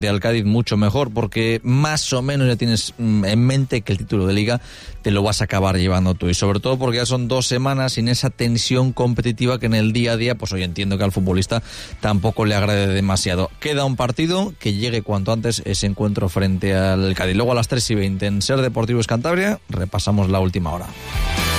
al Cádiz mucho mejor, porque más o menos ya tienes en mente que el título de Liga te lo vas a acabar llevando tú, y sobre todo porque ya son 2 semanas sin esa tensión competitiva que en el día a día, pues hoy entiendo que al futbolista tampoco le agrade demasiado. Queda un partido, que llegue cuanto antes ese encuentro frente al Cádiz. Luego a las 3:20 en Ser Deportivos Cantabria repasamos la última hora.